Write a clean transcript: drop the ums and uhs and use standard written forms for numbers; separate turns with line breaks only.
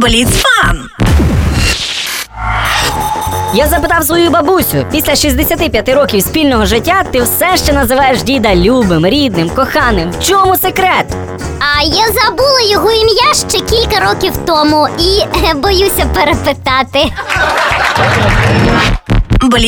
Бліцфан.
Я запитав свою бабусю, після 65 років спільного життя ти все ще називаєш діда любим, рідним, коханим. В чому секрет?
А я забула його ім'я ще кілька років тому і боюся перепитати.